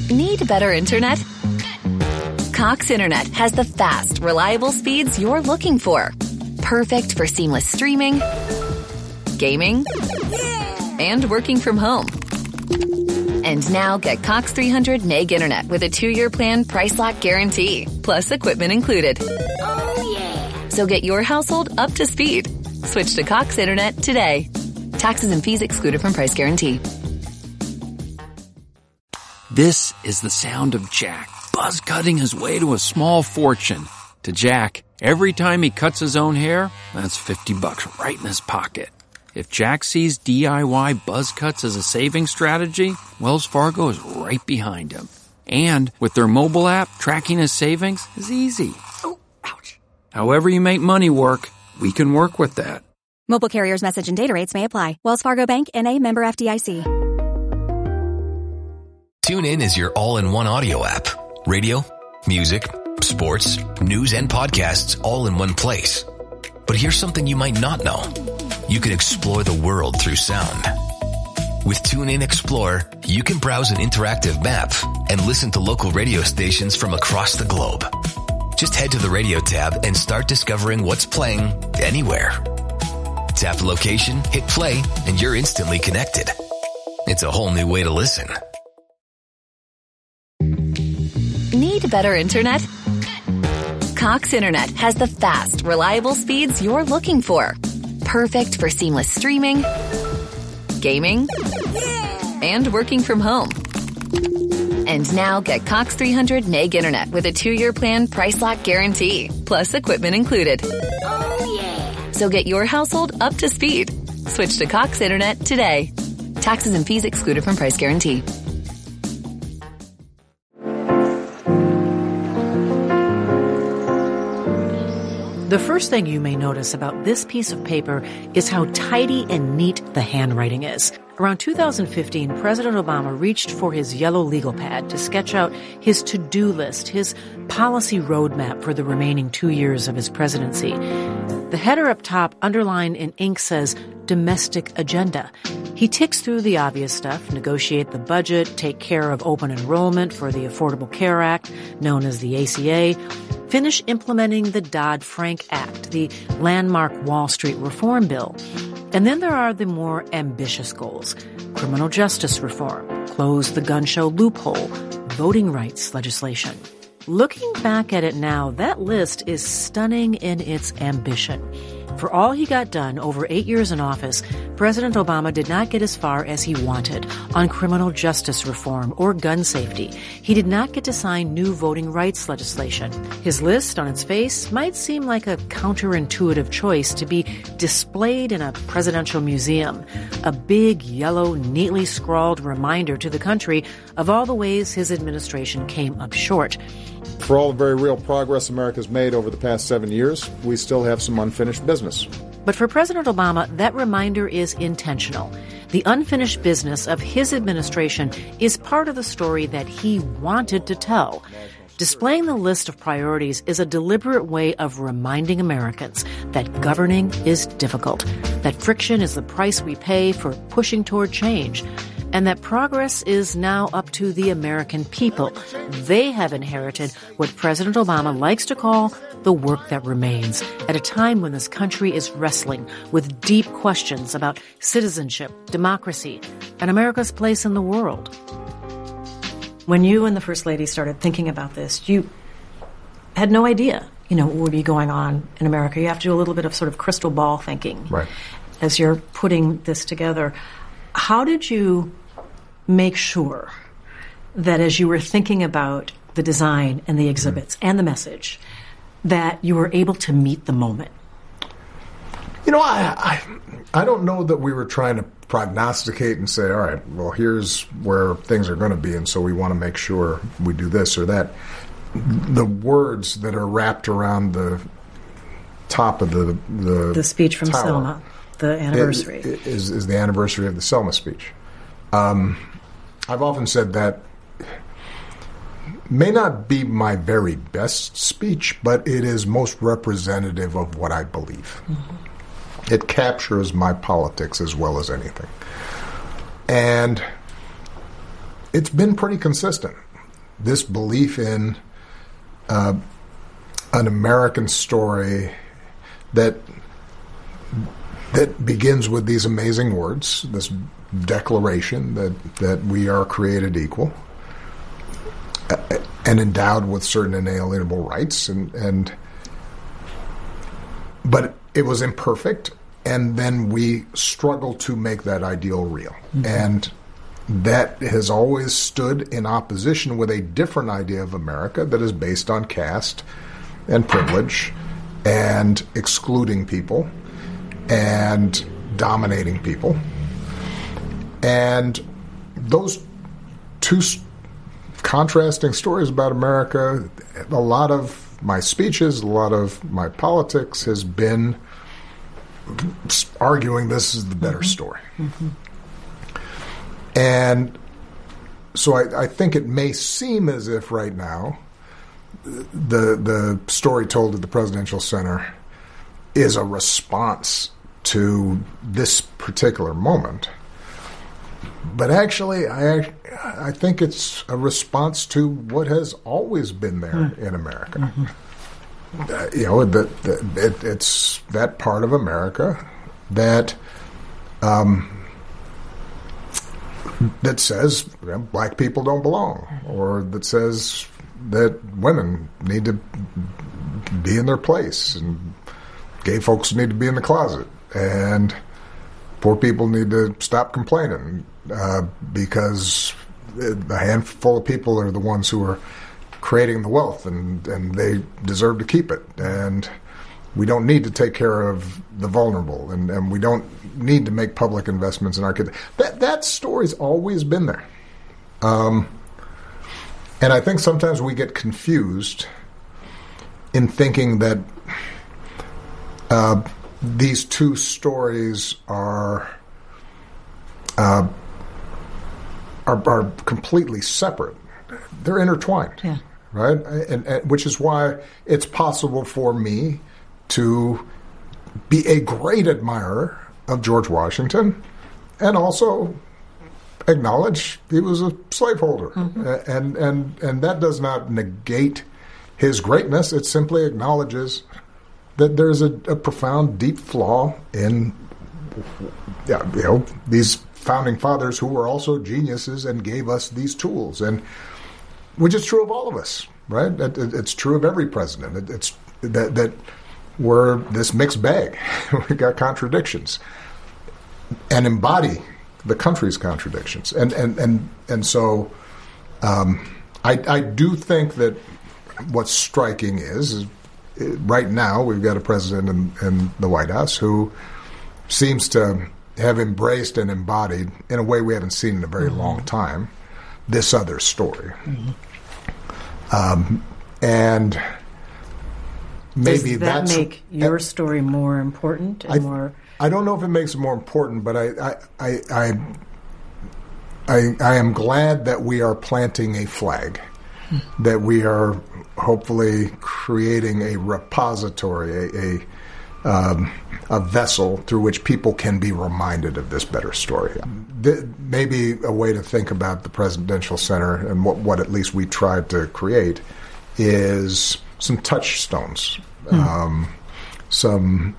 Need better internet? Cox Internet has the fast, reliable speeds you're looking for. Perfect for seamless streaming, gaming, and working from home. And now get Cox 300 meg internet with a 2-year plan price lock guarantee, plus equipment included. Oh, yeah. So get your household up to speed. Switch to Cox Internet today. Taxes and fees excluded from price guarantee. This is the sound of Jack, buzz cutting his way to a small fortune. To Jack, every time he cuts his own hair, that's $50 right in his pocket. If Jack sees DIY buzz cuts as a saving strategy, Wells Fargo is right behind him. And with their mobile app, tracking his savings is easy. Oh, ouch. However you make money work, we can work with that. Mobile carriers' message and data rates may apply. Wells Fargo Bank, N.A., member FDIC. TuneIn is your all-in-one audio app. Radio, music, sports, news, and podcasts all in one place. But here's something you might not know. You can explore the world through sound. With TuneIn Explore, you can browse an interactive map and listen to local radio stations from across the globe. Just head to the radio tab and start discovering what's playing anywhere. Tap the location, hit play, and you're instantly connected. It's a whole new way to listen. Need better internet? Cox Internet has the fast, reliable speeds you're looking for. Perfect for seamless streaming, gaming, and working from home. And now get Cox 300 meg internet with a 2-year plan price lock guarantee, plus equipment included. Oh, yeah. So get your household up to speed. Switch to Cox Internet today. Taxes and fees excluded from price guarantee. The first thing you may notice about this piece of paper is how tidy and neat the handwriting is. Around 2015, President Obama reached for his yellow legal pad to sketch out his to-do list, his policy roadmap for the remaining 2 years of his presidency. The header up top, underlined in ink, says domestic agenda. He ticks through the obvious stuff: negotiate the budget, take care of open enrollment for the Affordable Care Act, known as the ACA, finish implementing the Dodd-Frank Act, the landmark Wall Street reform bill. And then there are the more ambitious goals: criminal justice reform, close the gun show loophole, voting rights legislation. Looking back at it now, that list is stunning in its ambition. For all he got done over 8 years in office, President Obama did not get as far as he wanted on criminal justice reform or gun safety. He did not get to sign new voting rights legislation. His list, on its face, might seem like a counterintuitive choice to be displayed in a presidential museum, a big, yellow, neatly scrawled reminder to the country of all the ways his administration came up short. For all the very real progress America's made over the past 7 years, we still have some unfinished business. But for President Obama, that reminder is intentional. The unfinished business of his administration is part of the story that he wanted to tell. Displaying the list of priorities is a deliberate way of reminding Americans that governing is difficult, that friction is the price we pay for pushing toward change, and that progress is now up to the American people. They have inherited what President Obama likes to call the work that remains, at a time when this country is wrestling with deep questions about citizenship, democracy, and America's place in the world. When you and the First Lady started thinking about this, you had no idea, what would be going on in America. You have to do a little bit of sort of crystal ball thinking. Right. As you're putting this together. How did you make sure that as you were thinking about the design and the exhibits and the message, that you were able to meet the moment? I don't know that we were trying to prognosticate and say, all right, well, here's where things are going to be, and so we want to make sure we do this or that. The words that are wrapped around the top of the speech from tower, Selma, the anniversary, is the anniversary of the Selma speech. I've often said that may not be my very best speech, but it is most representative of what I believe. Mm-hmm. It captures my politics as well as anything. And it's been pretty consistent. this belief in an American story that begins with these amazing words, this declaration that we are created equal and endowed with certain inalienable rights, but it was imperfect, and then we struggled to make that ideal real. Mm-hmm. And that has always stood in opposition with a different idea of America that is based on caste and privilege and excluding people and dominating people. And those two contrasting stories about America, a lot of my speeches, a lot of my politics has been arguing this is the better story. Mm-hmm. And so I think it may seem as if right now the story told at the Presidential Center is a response to this particular moment. But actually, I think it's a response to what has always been there in America. Mm-hmm. It's that part of America that that says black people don't belong, or that says that women need to be in their place, and gay folks need to be in the closet, and poor people need to stop complaining because a handful of people are the ones who are creating the wealth, and they deserve to keep it. And we don't need to take care of the vulnerable, and we don't need to make public investments in our kids. That story's always been there. And I think sometimes we get confused in thinking that these two stories are completely separate. They're intertwined, right? And which is why it's possible for me to be a great admirer of George Washington and also acknowledge he was a slaveholder. Mm-hmm. And that does not negate his greatness. It simply acknowledges that there's a profound, deep flaw in these founding fathers who were also geniuses and gave us these tools, and which is true of all of us, right? It's true of every president. It's that we're this mixed bag. We got contradictions, and embody the country's contradictions, and so I do think that what's striking is right now we've got a president in the White House who seems to have embraced and embodied, in a way we haven't seen in a very long time, this other story. Mm-hmm. And maybe does that make your story more important and more? I don't know if it makes it more important, but I am glad that we are planting a flag, that we are hopefully creating a repository, a vessel through which people can be reminded of this better story. Maybe a way to think about the Presidential Center and what at least we tried to create is some touchstones, some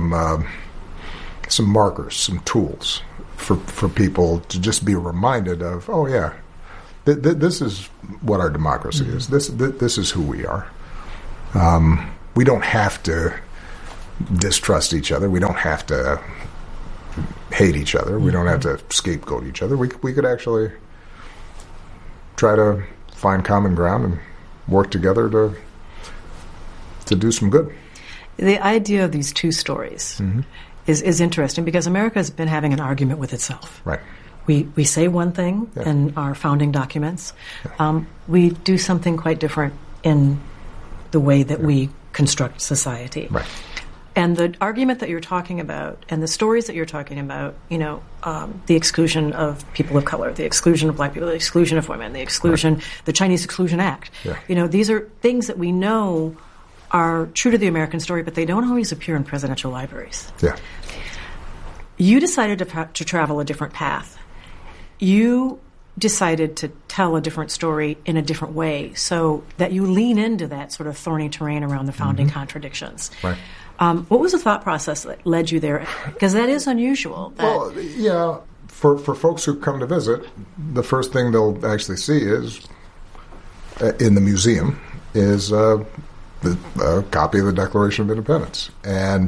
markers, some tools for people to just be reminded of. Oh yeah, this is what our democracy is. This is who we are. We don't have to distrust each other. We don't have to hate each other. We don't have to scapegoat each other. We could actually try to find common ground and work together to do some good. The idea of these two stories is interesting because America has been having an argument with itself. Right. We say one thing in our founding documents. We do something quite different in the way that we construct society. Right. And the argument that you're talking about and the stories that you're talking about, the exclusion of people of color, the exclusion of black people, the exclusion of women, the exclusion, the Chinese Exclusion Act. Yeah. These are things that we know are true to the American story, but they don't always appear in presidential libraries. Yeah. You decided to travel a different path. You decided to tell a different story in a different way so that you lean into that sort of thorny terrain around the founding contradictions. Right. What was the thought process that led you there? Because that is unusual. Well, yeah, for folks who come to visit, the first thing they'll actually see is, in the museum, is a copy of the Declaration of Independence. And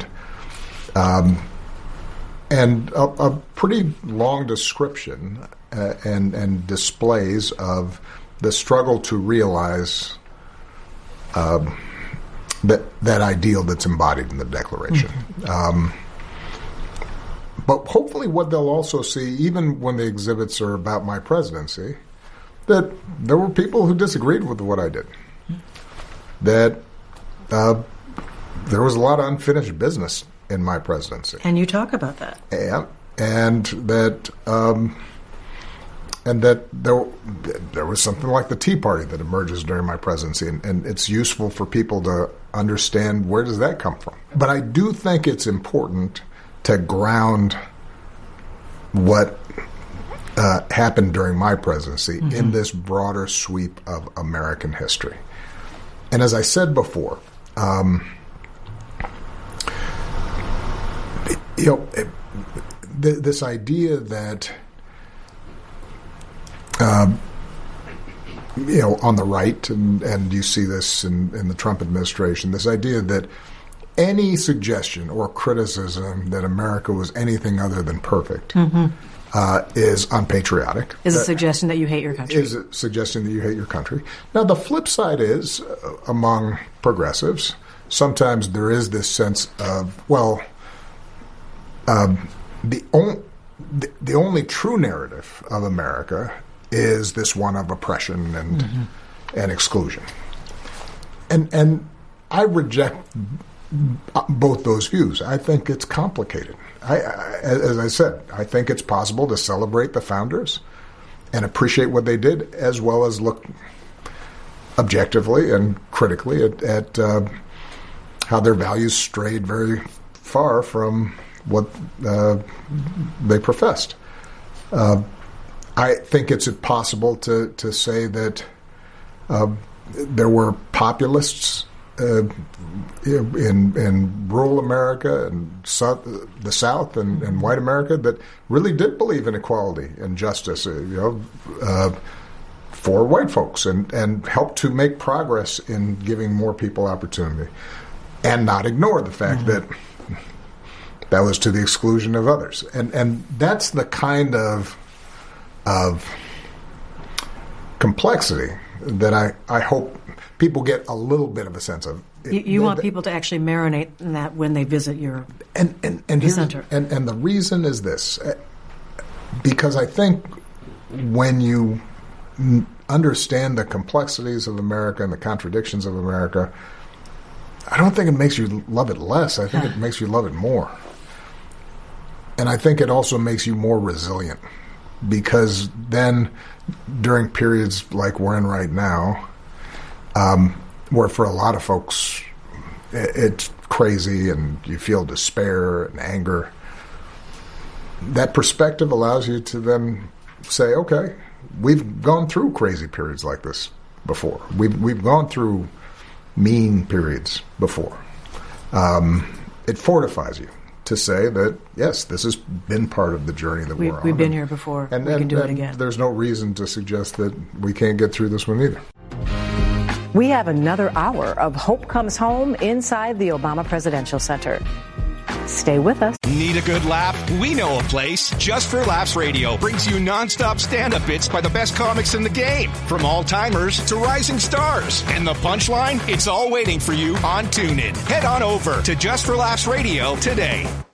a pretty long description and displays of the struggle to realize that ideal that's embodied in the Declaration. But hopefully what they'll also see, even when the exhibits are about my presidency, that there were people who disagreed with what I did. That there was a lot of unfinished business in my presidency. And you talk about that. And that there was something like the Tea Party that emerges during my presidency, and it's useful for people to understand where does that come from. But I do think it's important to ground what happened during my presidency in this broader sweep of American history. And as I said before, this idea that on the right, and you see this in the Trump administration, this idea that any suggestion or criticism that America was anything other than perfect is unpatriotic. Is a suggestion that you hate your country. Is a suggestion that you hate your country. Now, the flip side is, among progressives, sometimes there is this sense of, the only true narrative of America is this one of oppression and exclusion. And I reject both those views. I think it's complicated. As I said, I think it's possible to celebrate the founders and appreciate what they did, as well as look objectively and critically at how their values strayed very far from what they professed. I think it's possible to say that there were populists in rural America and the South and white America that really did believe in equality and justice, for white folks, and helped to make progress in giving more people opportunity, and not ignore the fact that was to the exclusion of others. And that's the kind of complexity that I hope people get a little bit of a sense of. You want people to actually marinate in that when they visit your center. And the reason is this, because I think when you understand the complexities of America and the contradictions of America, I don't think it makes you love it less. I think it makes you love it more. And I think it also makes you more resilient, because then during periods like we're in right now, where for a lot of folks it's crazy and you feel despair and anger, that perspective allows you to then say, okay, we've gone through crazy periods like this before. We've gone through mean periods before. It fortifies you to say that, yes, this has been part of the journey that we're on. We've been here before. We can do it again. There's no reason to suggest that we can't get through this one either. We have another hour of Hope Comes Home inside the Obama Presidential Center. Stay with us. Need a good laugh? We know a place. Just for Laughs Radio brings you nonstop stand-up bits by the best comics in the game, from all-timers to rising stars. And the punchline? It's all waiting for you on TuneIn. Head on over to Just for Laughs Radio today.